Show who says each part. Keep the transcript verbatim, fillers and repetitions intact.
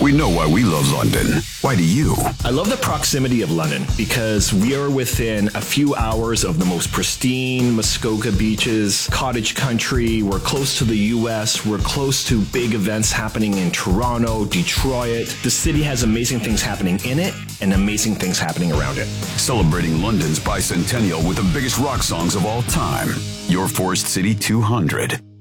Speaker 1: We know why we love London. Why do you?
Speaker 2: I love the proximity of London because we are within a few hours of the most pristine Muskoka beaches, cottage country. We're close to the U S. We're close to big events happening in Toronto, Detroit. The city has amazing things happening in it and amazing things happening around it.
Speaker 1: Celebrating London's bicentennial with the biggest rock songs of all time. Your Forest City two hundred.